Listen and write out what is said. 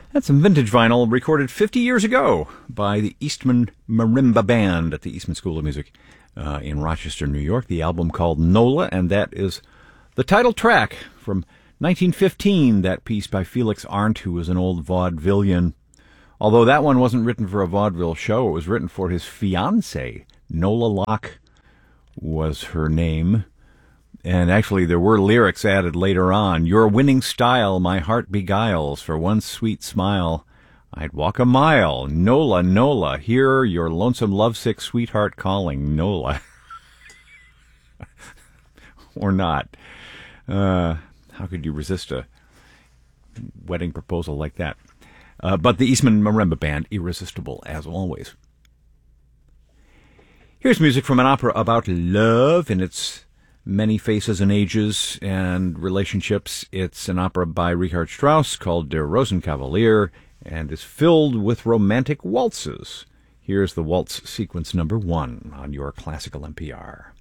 That's some vintage vinyl recorded 50 years ago by the Eastman Marimba Band at the Eastman School of Music in Rochester, New York. The album called NOLA, and that is the title track from 1915, that piece by Felix Arndt, who was an old vaudevillian. Although that one wasn't written for a vaudeville show, it was written for his fiancée. Nola Locke was her name. And actually, there were lyrics added later on. Your winning style my heart beguiles. For one sweet smile, I'd walk a mile. Nola, Nola, hear your lonesome lovesick sweetheart calling. Nola. Or not. How could you resist a wedding proposal like that? But the Eastman Marimba Band, irresistible as always. Here's music from an opera about love in its many faces and ages and relationships. It's an opera by Richard Strauss called Der Rosenkavalier and is filled with romantic waltzes. Here's the waltz sequence number 1 on your classical NPR.